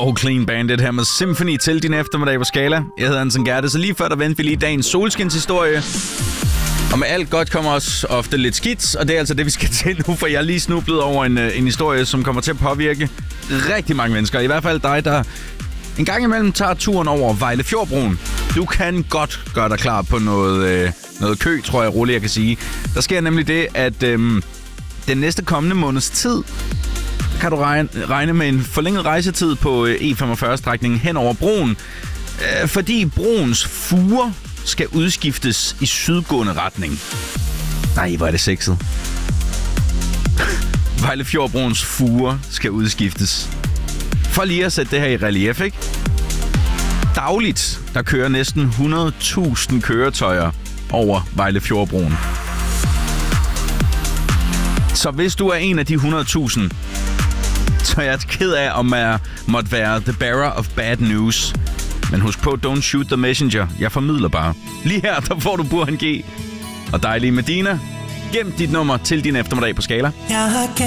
og Clean Bandit her med Symphony til din eftermiddag på Skala. Jeg hedder Hansen Gerte, så lige før der vendte vi lige dagens solskinshistorie. Og med alt godt kommer også ofte lidt skidt, og det er altså det, vi skal til nu, for jeg er lige snublet over en historie, som kommer til at påvirke rigtig mange mennesker. I hvert fald dig, der en gang imellem tager turen over Vejlefjordbroen. Du kan godt gøre dig klar på noget kø, tror jeg roligt, jeg kan sige. Der sker nemlig det, at den næste kommende måneds tid, kan du regne med en forlænget rejsetid på E45-strækningen hen over broen, fordi broens fuger skal udskiftes i sydgående retning. Nej, hvor er det sexet. Vejlefjordbroens fuger skal udskiftes. For lige at sætte det her i relief, ikke? Dagligt, der kører næsten 100.000 køretøjer over Vejlefjordbroen. Så hvis du er en af de 100.000, så er jeg ked af, om jeg måtte være the bearer of bad news. Men husk på, don't shoot the messenger. Jeg formidler bare. Lige her, der får du Burhan G. Og dejlige Medina. Gem dit nummer til din eftermiddag på Skala.